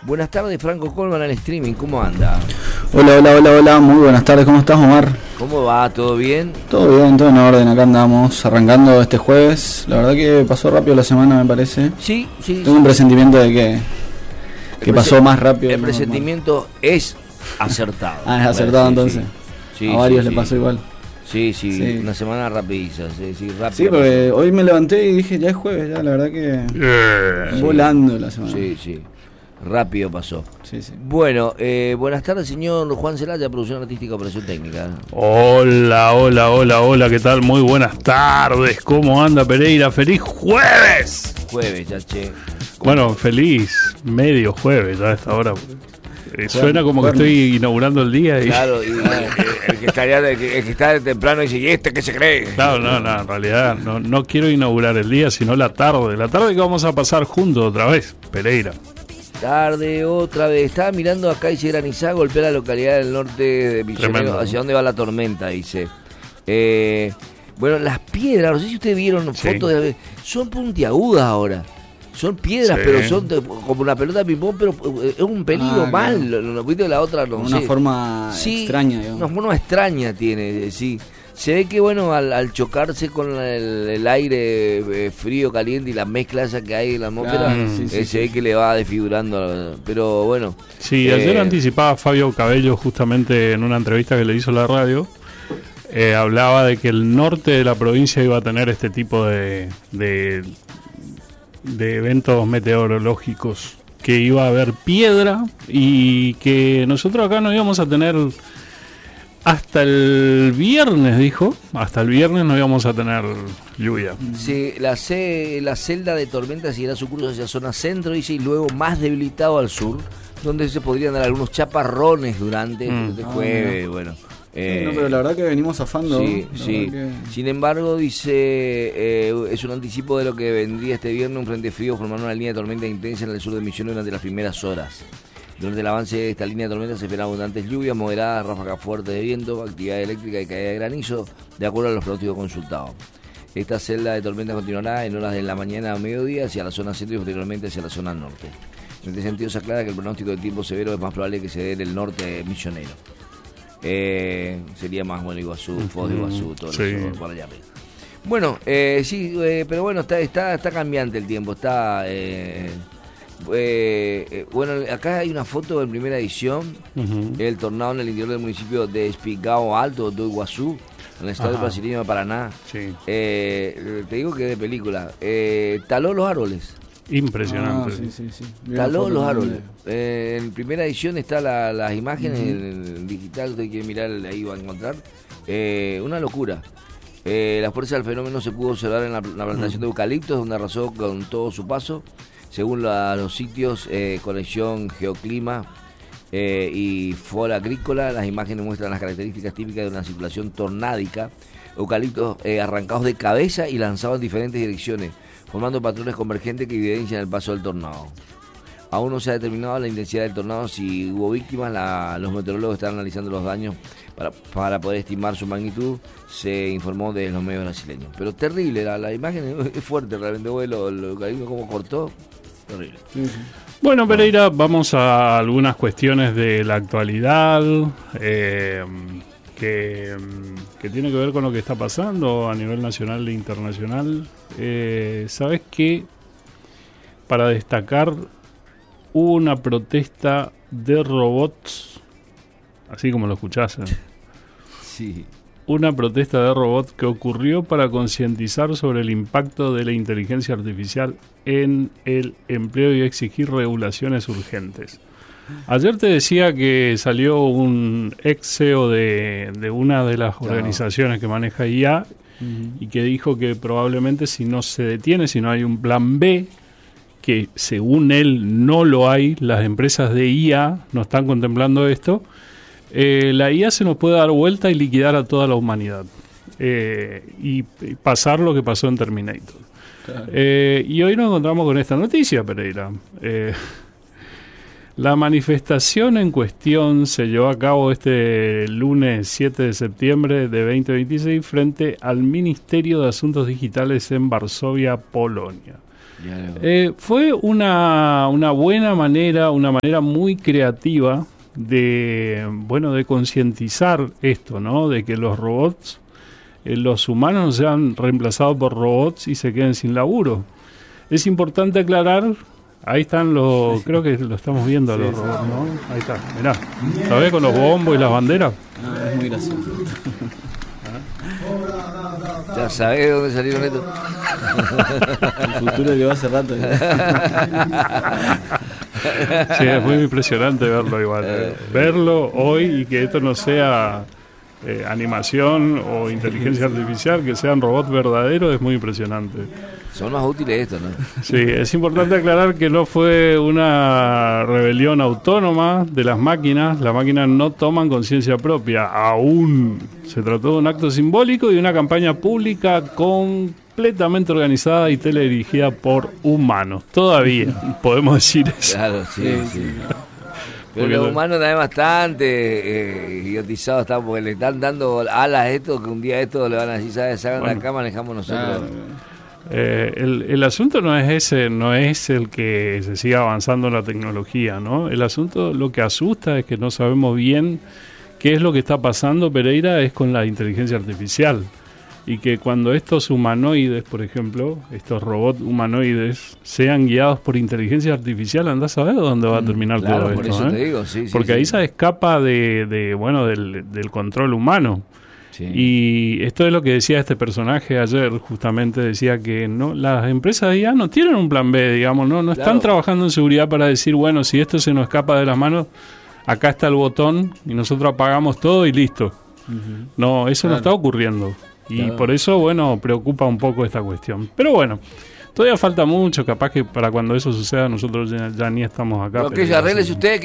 Buenas tardes, Franco Colman al streaming, ¿cómo anda? Hola, muy buenas tardes, ¿cómo estás, Omar? ¿Cómo va? ¿Todo bien? Todo bien, todo en orden, acá andamos, arrancando este jueves. La verdad que pasó rápido la semana, me parece. Sí. Tengo un presentimiento de que pasó más rápido. El presentimiento es acertado. Es acertado, sí, entonces. Sí, a varios le pasó igual. Sí, una semana rapidiza, rápido. Sí, porque hoy me levanté y dije, ya es jueves, ya, la verdad que volando la semana. Sí. Rápido pasó. Sí. Bueno, buenas tardes, señor Juan Celaya, producción artística, operación técnica. Hola, ¿qué tal? Muy buenas tardes. ¿Cómo anda, Pereira? ¡Feliz jueves! Jueves, ya, che. Bueno, feliz medio jueves ya a esta hora. Suena como que estoy inaugurando el día. Claro, y el que está temprano dice, ¿y este qué se cree? Claro, no, en realidad no quiero inaugurar el día, sino la tarde. La tarde que vamos a pasar juntos otra vez, Pereira. Tarde, otra vez. Estaba mirando acá, dice granizada, golpea la localidad del norte de Misionero. ¿Hacia dónde va la tormenta? Dice. Bueno, las piedras, no sé si ustedes vieron fotos son puntiagudas ahora. Son piedras, pero son como una pelota de ping-pong, pero es un peligro mal. Lo viste la otra, no una sé. Forma extraña, digamos. Una forma extraña tiene, sí. Se ve que, bueno, al chocarse con el aire frío, caliente y la mezcla esa que hay en la atmósfera, se ve que le va desfigurando. Pero bueno. Sí, ayer anticipaba Fabio Cabello justamente en una entrevista que le hizo la radio. Hablaba de que el norte de la provincia iba a tener este tipo de eventos meteorológicos, que iba a haber piedra y que nosotros acá no íbamos a tener hasta el viernes, dijo. Hasta el viernes no íbamos a tener lluvia. Sí, la celda de tormenta seguirá su curso hacia zona centro, dice, y luego más debilitado al sur, donde se podrían dar algunos chaparrones durante este jueves, bueno. Pero la verdad que venimos zafando. Sí. Sin embargo, dice, es un anticipo de lo que vendría este viernes, un frente frío formando una línea de tormenta intensa en el sur de Misiones durante las primeras horas. Durante el avance de esta línea de tormenta se esperan abundantes lluvias, moderadas, ráfagas fuertes de viento, actividad eléctrica y caída de granizo, de acuerdo a los pronósticos consultados. Esta celda de tormenta continuará en horas de la mañana a mediodía hacia la zona centro y posteriormente hacia la zona norte. En este sentido se aclara que el pronóstico de tiempo severo es más probable que se dé en el norte misionero. Sería más Iguazú, Foz de Iguazú, todo eso por allá arriba. Bueno, pero bueno, está cambiante el tiempo, está... bueno, acá hay una foto en primera edición, el tornado en el interior del municipio de Espigao Alto, de Iguazú, en el estado brasileño de Paraná. Sí. Te digo que es de película. Taló los árboles. Impresionante. Sí. Taló los árboles. En primera edición está las imágenes en digital, usted quiere mirar, ahí va a encontrar. Una locura. La fuerza del fenómeno se pudo observar en la plantación de eucaliptos, donde arrasó con todo su paso. Según los sitios, Conexión Geoclima y Fora Agrícola, las imágenes muestran las características típicas de una circulación tornádica, eucaliptos arrancados de cabeza y lanzados en diferentes direcciones, formando patrones convergentes que evidencian el paso del tornado. Aún no se ha determinado la intensidad del tornado, si hubo víctimas, los meteorólogos están analizando los daños para poder estimar su magnitud, se informó de los medios brasileños. Pero terrible, la imagen es fuerte, realmente, el eucalipto como cortó. Horrible. Bueno, Pereira, vamos a algunas cuestiones de la actualidad que tiene que ver con lo que está pasando a nivel nacional e internacional. ¿Sabes qué? Para destacar, hubo una protesta de robots, así como lo escuchás. Sí. Una protesta de robots que ocurrió para concientizar sobre el impacto de la inteligencia artificial en el empleo y exigir regulaciones urgentes. Ayer te decía que salió un ex CEO de una de las organizaciones que maneja IA y que dijo que probablemente si no se detiene, si no hay un plan B, que según él no lo hay, las empresas de IA no están contemplando esto, la IA se nos puede dar vuelta y liquidar a toda la humanidad y pasar lo que pasó en Terminator. Claro. Y hoy nos encontramos con esta noticia, Pereira. La manifestación en cuestión se llevó a cabo este lunes 7 de septiembre de 2026 frente al Ministerio de Asuntos Digitales en Varsovia, Polonia. Fue una buena manera, una manera muy creativa de concientizar esto, ¿no? De que los robots, los humanos no sean reemplazados por robots y se queden sin laburo. Es importante aclarar, ahí están creo que lo estamos viendo a los robots, ¿no? Ahí está, mirá, ¿lo ves con los bombos y las banderas? Es muy gracioso. Ya sabés de dónde salieron estos. El futuro llegó hace rato. Sí, es muy impresionante verlo igual. Verlo hoy y que esto no sea animación o inteligencia artificial, que sean robots verdaderos, es muy impresionante. Son más útiles estos, ¿no? Sí, es importante aclarar que no fue una rebelión autónoma de las máquinas. Las máquinas no toman conciencia propia, aún. Se trató de un acto simbólico y una campaña pública completamente organizada y teledirigida por humanos. Todavía podemos decir eso. Claro, sí. Pero los humanos también bastante idiotizados están, porque le están dando alas a esto, que un día esto le van a decir, ¿sabes? Salgan de acá, manejamos nosotros. El asunto no es ese, no es el que se siga avanzando en la tecnología, ¿no? El asunto, lo que asusta es que no sabemos bien qué es lo que está pasando, Pereira, es con la inteligencia artificial. Y que cuando estos humanoides, por ejemplo, estos robots humanoides, sean guiados por inteligencia artificial, andás a ver dónde va a terminar todo esto. Por eso te digo, sí. Porque ahí se escapa del control humano. Sí. Y esto es lo que decía este personaje ayer, justamente decía que no, las empresas ya no tienen un plan B, digamos, no están trabajando en seguridad para decir, bueno, si esto se nos escapa de las manos, acá está el botón y nosotros apagamos todo y listo. Uh-huh. No, eso no está ocurriendo. Y por eso, preocupa un poco esta cuestión. Pero bueno, todavía falta mucho, capaz que para cuando eso suceda nosotros ya ni estamos acá. No, que se arregle usted,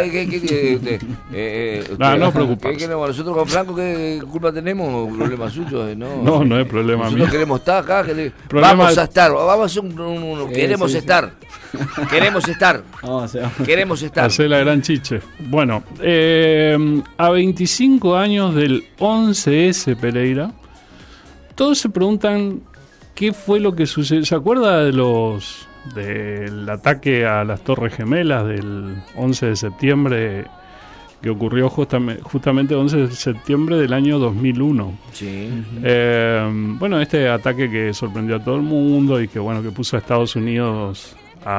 no preocuparse. Nosotros con Franco, ¿qué culpa tenemos? ¿Problema suyo? No es problema mío. Nosotros queremos estar acá, vamos a estar, vamos a hacer queremos estar. Queremos estar. Hacer la gran chiche. Bueno, a 25 años del 11S, Pereira, todos se preguntan qué fue lo que sucedió. ¿Se acuerda del ataque a las Torres Gemelas del 11 de septiembre que ocurrió justamente el 11 de septiembre del año 2001? Sí. Este ataque que sorprendió a todo el mundo y que puso a Estados Unidos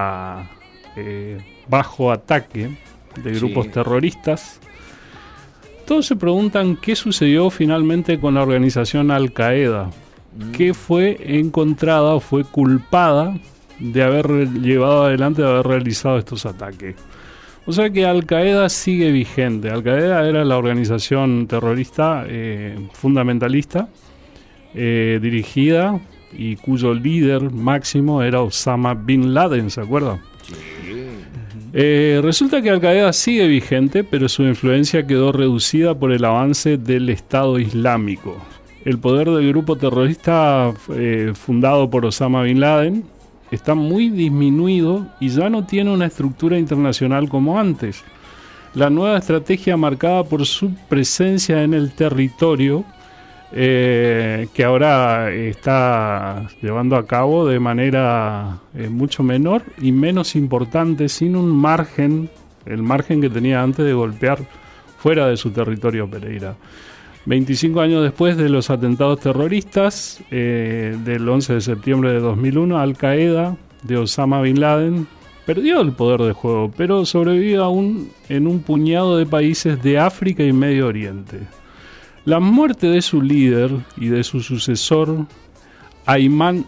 bajo ataque de grupos terroristas. Todos se preguntan qué sucedió finalmente con la organización Al-Qaeda, que fue encontrada o fue culpada de haber llevado adelante, de haber realizado estos ataques. O sea que Al-Qaeda sigue vigente. Al-Qaeda era la organización terrorista fundamentalista, dirigida y cuyo líder máximo era Osama Bin Laden, ¿se acuerda? Sí. Resulta que Al-Qaeda sigue vigente, pero su influencia quedó reducida por el avance del Estado Islámico. El poder del grupo terrorista fundado por Osama Bin Laden está muy disminuido y ya no tiene una estructura internacional como antes. La nueva estrategia marcada por su presencia en el territorio, que ahora está llevando a cabo de manera mucho menor y menos importante, sin un margen, el margen que tenía antes de golpear fuera de su territorio, Pereira. 25 años después de los atentados terroristas del 11 de septiembre de 2001, Al-Qaeda de Osama Bin Laden perdió el poder de juego, pero sobrevive aún en un puñado de países de África y Medio Oriente. La muerte de su líder y de su sucesor, Ayman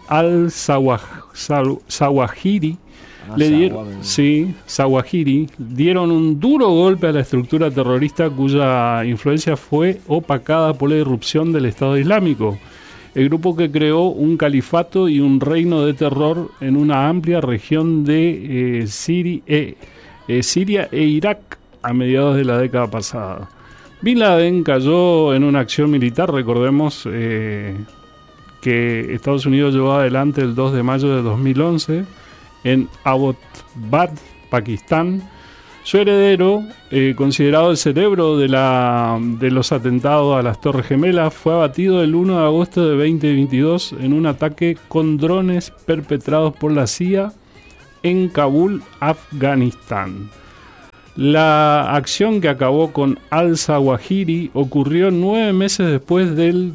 al-Zawahiri, dieron un duro golpe a la estructura terrorista cuya influencia fue opacada por la irrupción del Estado Islámico, el grupo que creó un califato y un reino de terror en una amplia región de Siria e Irak a mediados de la década pasada. Bin Laden cayó en una acción militar, recordemos que Estados Unidos llevó adelante el 2 de mayo de 2011 en Abbottabad, Pakistán, Su heredero, considerado el cerebro de los atentados a las Torres Gemelas, fue abatido el 1 de agosto de 2022 en un ataque con drones perpetrados por la CIA en Kabul, Afganistán. La acción que acabó con al-Zawahiri ocurrió 9 meses después del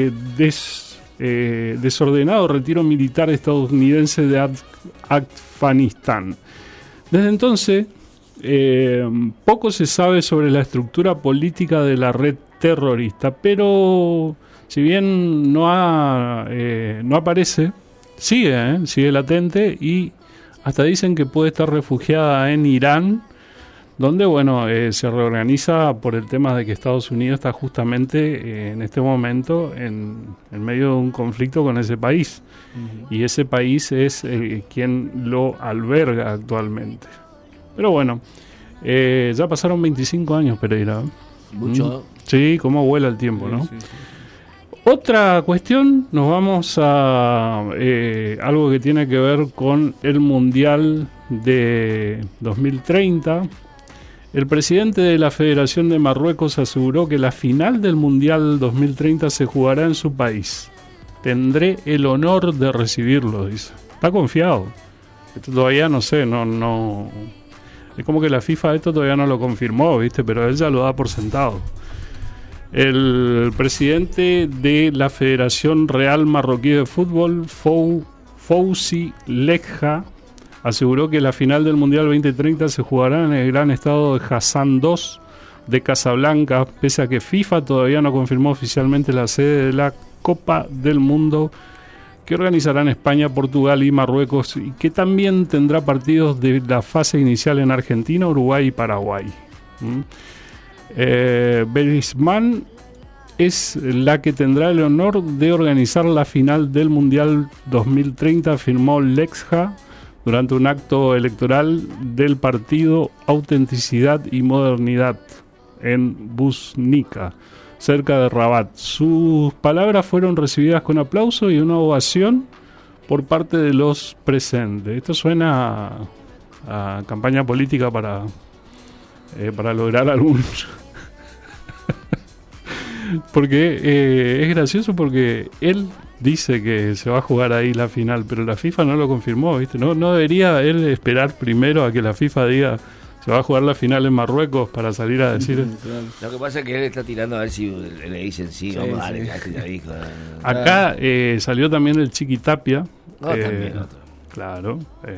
desordenado retiro militar estadounidense de Afganistán. Desde entonces, poco se sabe sobre la estructura política de la red terrorista, pero si bien no aparece, sigue latente, y hasta dicen que puede estar refugiada en Irán, donde se reorganiza por el tema de que Estados Unidos está justamente en este momento en medio de un conflicto con ese país. Uh-huh. Y ese país es quien lo alberga actualmente. Pero bueno, ya pasaron 25 años, Pereira. Mucho. Sí, cómo vuela el tiempo, ¿no? Sí. Otra cuestión, nos vamos a algo que tiene que ver con el Mundial de 2030. El presidente de la Federación de Marruecos aseguró que la final del Mundial 2030 se jugará en su país. Tendré el honor de recibirlo, dice. Está confiado. Esto todavía no sé, no. Es como que la FIFA esto todavía no lo confirmó, ¿viste? Pero él ya lo da por sentado. El presidente de la Federación Real Marroquí de Fútbol, Fouzi Lekha, aseguró que la final del Mundial 2030 se jugará en el gran estado de Hassan II de Casablanca, pese a que FIFA todavía no confirmó oficialmente la sede de la Copa del Mundo que organizarán España, Portugal y Marruecos, y que también tendrá partidos de la fase inicial en Argentina, Uruguay y Paraguay. Berisman es la que tendrá el honor de organizar la final del Mundial 2030, afirmó Lekha durante un acto electoral del partido Autenticidad y Modernidad en Buznica, cerca de Rabat. Sus palabras fueron recibidas con aplauso y una ovación por parte de los presentes. Esto suena a campaña política para lograr algún... porque es gracioso porque él dice que se va a jugar ahí la final, pero la FIFA no lo confirmó, ¿viste? No debería él esperar primero a que la FIFA diga se va a jugar la final en Marruecos para salir a decir... Claro. Lo que pasa es que él está tirando a ver si le dicen sí, vamos, dale, ya dijo. Acá salió también el Chiqui Tapia. También otro. Claro,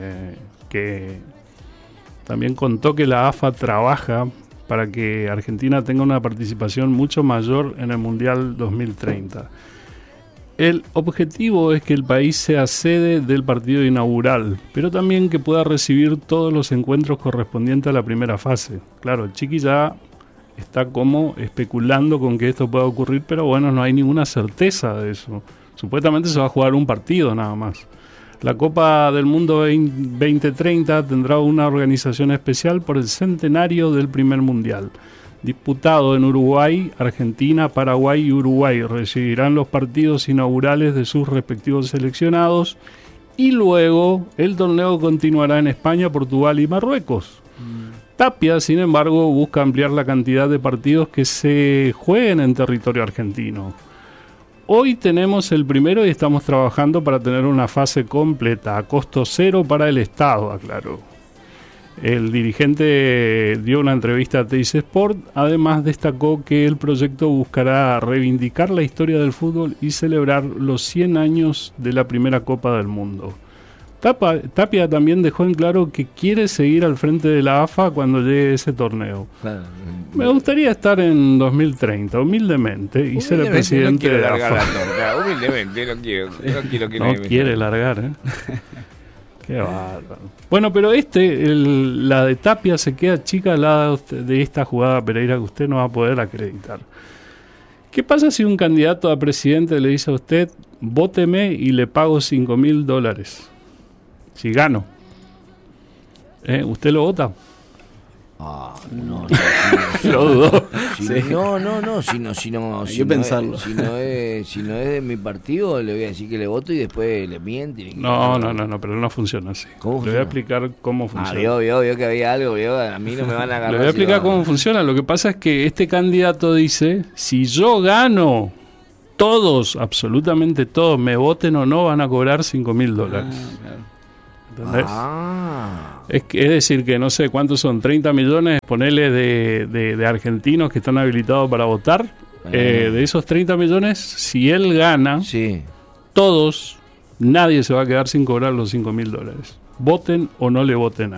que también contó que la AFA trabaja para que Argentina tenga una participación mucho mayor en el Mundial 2030. El objetivo es que el país sea sede del partido inaugural, pero también que pueda recibir todos los encuentros correspondientes a la primera fase. Claro, el Chiqui ya está como especulando con que esto pueda ocurrir, pero bueno, no hay ninguna certeza de eso. Supuestamente se va a jugar un partido nada más. La Copa del Mundo 2030 tendrá una organización especial por el centenario del primer mundial. Disputado en Uruguay, Argentina, Paraguay y Uruguay recibirán los partidos inaugurales de sus respectivos seleccionados y luego el torneo continuará en España, Portugal y Marruecos. Tapia, sin embargo, busca ampliar la cantidad de partidos que se jueguen en territorio argentino. Hoy tenemos el primero y estamos trabajando para tener una fase completa, a costo cero para el Estado, aclaró. El dirigente dio una entrevista a Teis Sport, además destacó que el proyecto buscará reivindicar la historia del fútbol y celebrar los 100 años de la primera Copa del Mundo. Tapia también dejó en claro que quiere seguir al frente de la AFA cuando llegue ese torneo. Me gustaría estar en 2030, humildemente, y ser el presidente de la AFA. Humildemente, no quiero que no quiere largar, Qué bárbaro. Bueno, pero la de Tapia se queda chica al lado de esta jugada, Pereira, que usted no va a poder acreditar. ¿Qué pasa si un candidato a presidente le dice a usted, vóteme y le pago $5.000? Si gano, ¿usted lo vota? No, Lo dudo. Hay que pensarlo. Si no es de mi partido, le voy a decir que le voto y después le mienten. No, pero no funciona así. ¿Cómo Le voy funciona? a explicar cómo funciona. Vio que había algo, a mí no me van a agarrar. Le voy a explicar cómo funciona. Lo que pasa es que este candidato dice, si yo gano, todos, absolutamente todos, me voten o no, van a cobrar $5.000. Claro. ¿Entendés? Es decir, que no sé cuántos son, 30 millones, ponele de argentinos que están habilitados para votar. De esos 30 millones, si él gana, Sí. todos, nadie se va a quedar sin cobrar los $5.000. Voten o no le voten a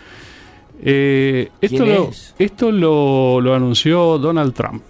él. Esto lo anunció Donald Trump.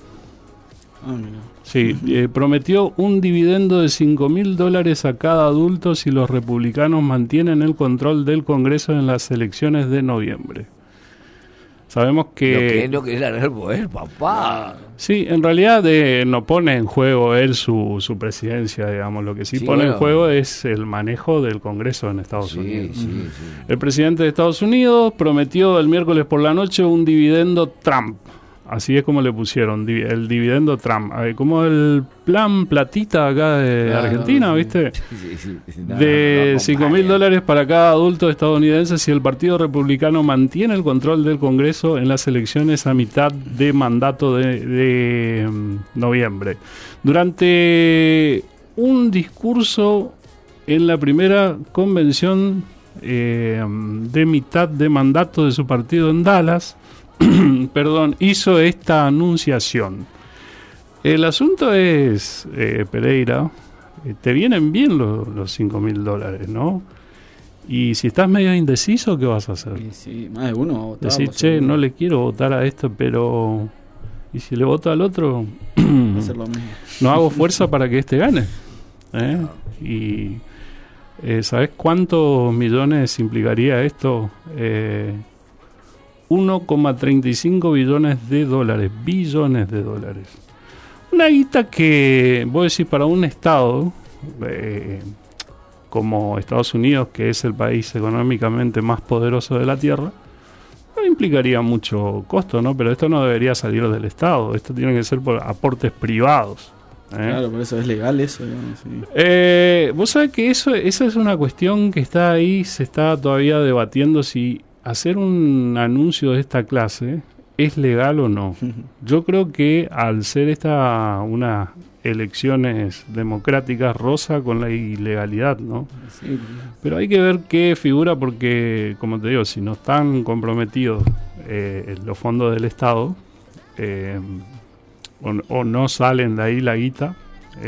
Mira. Sí, prometió un dividendo de $5.000 a cada adulto si los republicanos mantienen el control del Congreso en las elecciones de noviembre. Sabemos que... Lo que es largar el poder, papá. Sí, en realidad no pone en juego él su presidencia, digamos. Lo que sí pone en bueno. juego es el manejo del Congreso en Estados Unidos. Sí. El presidente de Estados Unidos prometió el miércoles por la noche un dividendo Trump. Así es como le pusieron, el dividendo Trump. Como el plan platita acá de Argentina, ¿viste? Sí. De $5.000 para cada adulto estadounidense si el Partido Republicano mantiene el control del Congreso en las elecciones a mitad de mandato de noviembre. Durante un discurso en la primera convención de mitad de mandato de su partido en Dallas, hizo esta anunciación. El asunto es, Pereira, te vienen bien los $5.000, ¿no? Y si estás medio indeciso, ¿qué vas a hacer? Sí, más de uno va a votar. Decir, no le quiero votar a esto, pero... ¿Y si le voto al otro? Va a ser lo mismo. No hago fuerza para que este gane. Y ¿sabes cuántos millones implicaría esto? 1,35 billones de dólares. Una guita que, vos decís, para un estado como Estados Unidos, que es el país económicamente más poderoso de la Tierra, no implicaría mucho costo, ¿no? Pero esto no debería salir del Estado. Esto tiene que ser por aportes privados. Claro, por eso es legal eso. Sí. Vos sabés que esa es una cuestión que está ahí, se está todavía debatiendo si hacer un anuncio de esta clase es legal o no. Yo creo que al ser unas elecciones democráticas roza con la ilegalidad, ¿no? Sí. Pero hay que ver qué figura, porque, como te digo, si no están comprometidos los fondos del Estado o no salen de ahí la guita,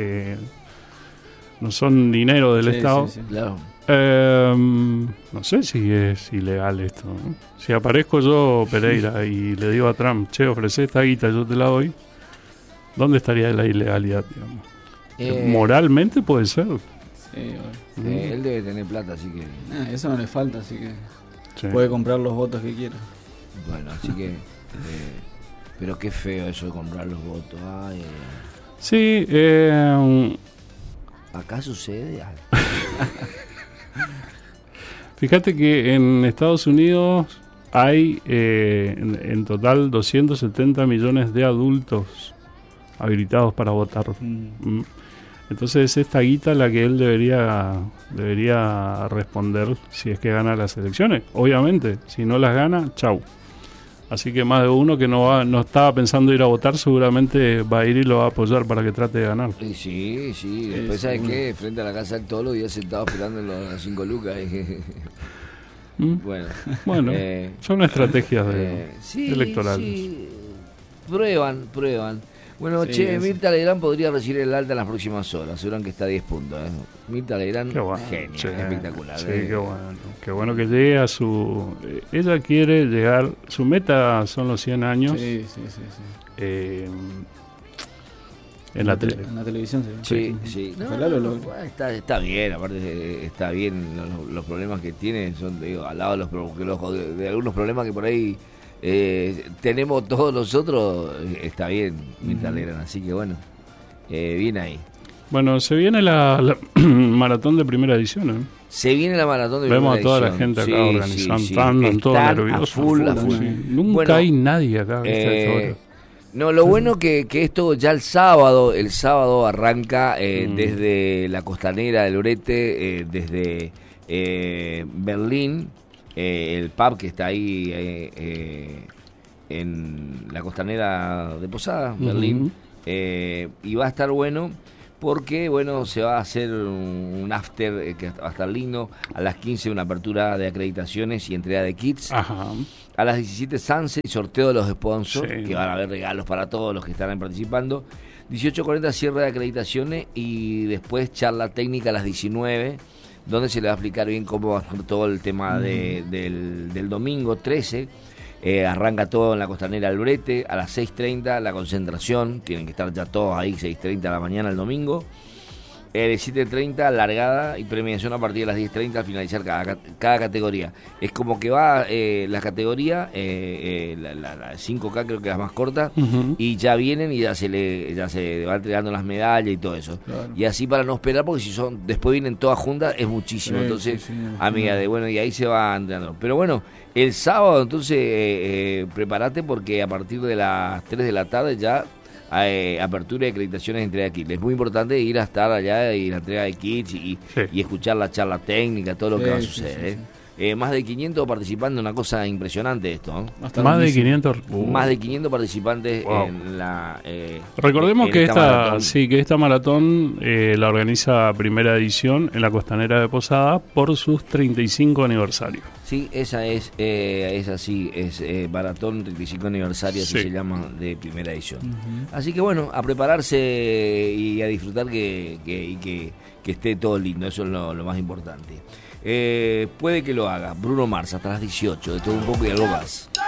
no son dinero del Estado. Sí. Claro. No sé si es ilegal esto, ¿no? Si aparezco yo, Pereira, y le digo a Trump, che, ofrecé esta guita, yo te la doy, ¿dónde estaría la ilegalidad, digamos? Moralmente puede ser. Sí, Él debe tener plata, así que... eso no le falta, así que Sí. puede comprar los votos que quiera. Bueno, así que... pero qué feo eso de comprar los votos. Ay, Sí, acá sucede algo. fíjate que en Estados Unidos hay en total 270 millones de adultos habilitados para votar. Entonces es esta guita la que él debería responder si es que gana las elecciones. Obviamente, si no las gana, chau. Así que más de uno que no estaba pensando ir a votar seguramente va a ir y lo va a apoyar para que trate de ganar. Sí. Después, ¿sabes qué? Frente a la casa todos los días sentado esperando en las 5 lucas. Bueno, son estrategias sí, electorales. Sí. Prueban. Bueno, Sí, Mirta Legrand podría recibir el alta en las próximas horas. Aseguran que está a 10 puntos. Mirta Legrand, Qué bueno, genio, sí, espectacular. Sí, qué bueno que llegue a su... ella quiere llegar... Su meta son los 100 años. Sí. En la tele. En la televisión, Sí. Ojalá lo logre. Está bien, aparte está bien. Los problemas que tiene son, digo, al lado de algunos problemas que por ahí tenemos todos nosotros. Está bien, Mirta Legrand, así que bueno, bien ahí. Bueno, se viene la maratón de primera edición, ¿eh? Se viene la maratón de Vemos a toda la edición. gente acá organizando, andan todos nerviosos. A full. Sí. Nunca Bueno, hay nadie acá. No, lo bueno que esto ya el sábado arranca desde la costanera del Lorete, desde Berlín, el pub que está ahí en la costanera de Posada, Berlín, y va a estar bueno porque, bueno, se va a hacer un after que va a estar lindo, a las 15 una apertura de acreditaciones y entrega de kits. Ajá. A las 17 Sunset y sorteo de los sponsors, Sí. que van a haber regalos para todos los que estarán participando. 18:40 cierre de acreditaciones y después charla técnica a las 19, donde se le va a explicar bien cómo va a ser todo el tema del domingo 13. Arranca todo en la costanera del Brete, a las 6:30 la concentración, tienen que estar ya todos ahí, 6:30 de la mañana el domingo. 7:30 largada y premiación a partir de las 10:30 al finalizar cada categoría. Es como que va la categoría, la 5K creo que es la más corta, y ya vienen y ya se va entregando las medallas y todo eso. Claro. Y así para no esperar, porque si son después vienen todas juntas es muchísimo. Sí, entonces, sí, amiga, y ahí se va entrenando. Pero bueno, el sábado entonces prepárate porque a partir de las 3 de la tarde ya apertura de acreditaciones de entrega de kits. Es muy importante ir a estar allá y la entrega de kits y escuchar la charla técnica, todo lo que va a suceder. Más de 500 participando, una cosa impresionante esto, ¿no? Más de 500. Más de 500 participantes en la... Recordemos que maratón. que esta maratón la organiza Primera Edición en la costanera de Posada por sus 35 aniversarios. Sí, esa es así, es Maratón 35 aniversario, así se llama, de Primera Edición. Así que bueno, a prepararse y a disfrutar que esté todo lindo, eso es lo más importante. Puede que lo haga Bruno Mars hasta las 18, de todo un poco y algo más.